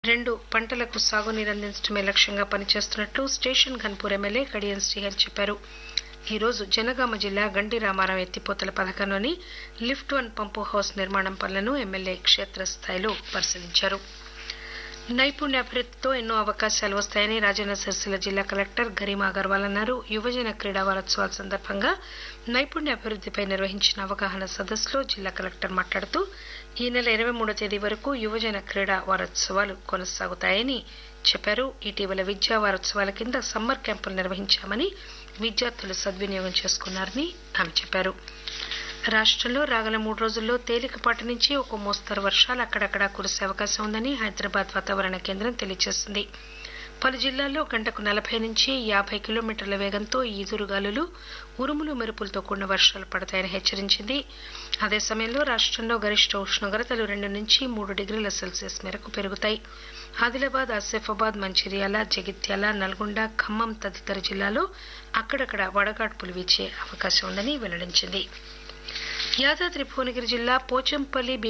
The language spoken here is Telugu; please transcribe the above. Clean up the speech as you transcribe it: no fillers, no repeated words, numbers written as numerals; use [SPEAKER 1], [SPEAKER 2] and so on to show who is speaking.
[SPEAKER 1] 2 పంటలకు సాగునీరు అందించడమే లక్ష్యంగా పనిచేస్తున్నట్లు స్టేషన్ ఘన్పూర్ ఎమ్మెల్యే కడియం శ్రీహరి చెప్పారు. ఈ రోజు జనగామ జిల్లా గండి రామారం ఎత్తిపోతల పథకంలోని లిఫ్ట్ 1 పంపు హౌస్ నిర్మాణం పనులను ఎమ్మెల్యే క్షేత్రస్థాయిలో పరిశీలించారు. నైపుణ్యాభివృద్ధితో ఎన్నో అవకాశాలు వస్తాయని రాజన్న సిరిసిల్ల జిల్లా కలెక్టర్ గరిమా అగర్వాల్ అన్నారు. యువజన క్రీడా వారోత్సవాల సందర్భంగా నైపుణ్యాభివృద్ధిపై నిర్వహించిన అవగాహన సదస్సులో జిల్లా కలెక్టర్ మాట్లాడుతూ ఈ నెల 23వ తేదీ వరకు యువజన క్రీడా వారోత్సవాలు కొనసాగుతాయని చెప్పారు. ఇటీవల విద్యా వారోత్సవాల కింద సమ్మర్ క్యాంపులు నిర్వహించామని విద్యార్థులు సద్వినియోగం చేసుకున్నారని ఆమె చెప్పారు. రాష్టంలో రాగల 3 రోజుల్లో తేలికపాటి నుంచి ఒక మోస్తరు వర్షాలు అక్కడక్కడా కురిసే అవకాశం ఉందని హైదరాబాద్ వాతావరణ కేంద్రం తెలియజేసింది. పలు జిల్లాల్లో గంటకు 40 నుంచి 50 కిలోమీటర్ల వేగంతో ఈదురుగాలులు, ఉరుములు మెరుపులతో కూడిన వర్షాలు పడతాయని హెచ్చరించింది. అదే సమయంలో రాష్టంలో గరిష్ట ఉష్ణోగ్రతలు 2 నుంచి 3 డిగ్రీల సెల్సియస్ మేరకు పెరుగుతాయి. ఆదిలాబాద్, ఆసిఫాబాద్, మంచిర్యాల, జగిత్యాల, నల్గొండ, ఖమ్మం తదితర జిల్లాల్లో అక్కడక్కడ వడగాడ్పులు వీచే అవకాశం ఉందని వెల్లడించింది. యాదాద్రి భువనగిరి జిల్లా పోచంపల్లి